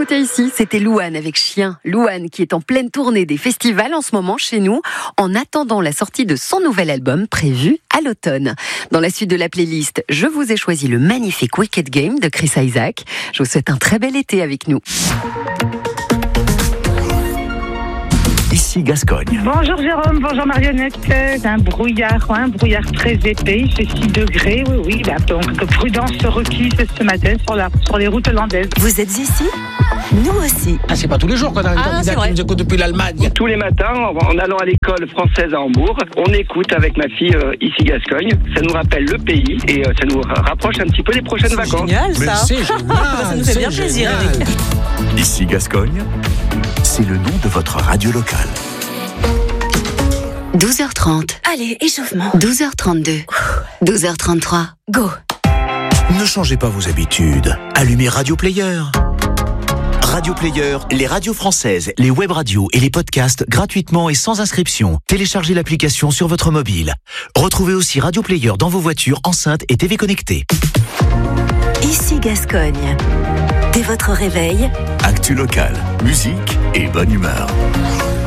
était ici, c'était Louane avec Chien. Louane qui est en pleine tournée des festivals en ce moment chez nous, en attendant la sortie de son nouvel album prévu à l'automne. Dans la suite de la playlist, je vous ai choisi le magnifique Wicked Game de Chris Isaak. Je vous souhaite un très bel été avec nous. Ici Gascogne. Bonjour Jérôme, bonjour Marionnette. C'est un brouillard très épais, il fait 6 degrés, oui, donc prudence requise ce matin sur les routes hollandaises. Vous êtes ici ? Nous aussi. C'est pas tous les jours qu'on a un candidat qui nous écoute depuis l'Allemagne. Tous les matins, en allant à l'école française à Hambourg, on écoute avec ma fille ici Gascogne. Ça nous rappelle le pays et ça nous rapproche un petit peu des prochaines vacances. Génial ça. Mais c'est génial. Ça nous fait bien plaisir, Eric. Ici Gascogne, c'est le nom de votre radio locale. 12h30. Allez, échauffement. 12h32. 12h33. Go. Ne changez pas vos habitudes. Allumez Radio Player. Radio Player, les radios françaises, les web radios et les podcasts gratuitement et sans inscription. Téléchargez l'application sur votre mobile. Retrouvez aussi Radio Player dans vos voitures, enceintes et TV connectées. Ici Gascogne. Dès votre réveil, Actu local, musique et bonne humeur.